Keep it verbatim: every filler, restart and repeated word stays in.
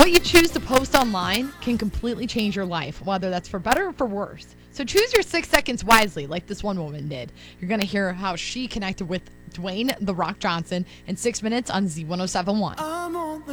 What you choose to post online can completely change your life, whether that's for better or for worse. So choose your six seconds wisely, like this one woman did. You're going to hear how she connected with Dwayne The Rock Johnson in six minutes on Z ten seventy-one.